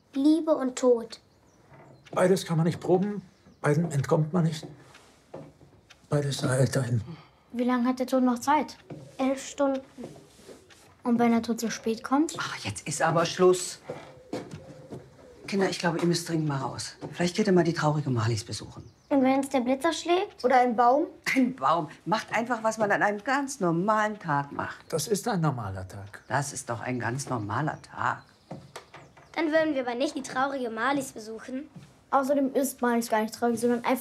Liebe und Tod. Beides kann man nicht proben, beiden entkommt man nicht. Beides eilt dahin. Wie lange hat der Tod noch Zeit? 11 Stunden. Und wenn der Tod so spät kommt? Ach, jetzt ist aber Schluss. Kinder, ich glaube, ihr müsst dringend mal raus. Vielleicht geht ihr mal die traurige Marlies besuchen. Und wenn uns der Blitzer schlägt? Oder ein Baum? Ein Baum. Macht einfach, was man an einem ganz normalen Tag macht. Das ist ein normaler Tag. Das ist doch ein ganz normaler Tag. Dann würden wir aber nicht die traurige Marlies besuchen. Außerdem ist Marlies gar nicht traurig, sondern einfach